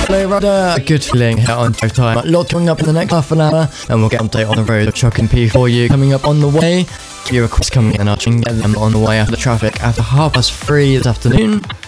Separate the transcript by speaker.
Speaker 1: Hello Rudder, a good feeling here on drive time. A lot coming up in the next half an hour, and we'll get an update on the road of Chuck and P for you coming up on the way. Give you requests coming in, and I'll try and get them on the way after the traffic after 3:30 this afternoon.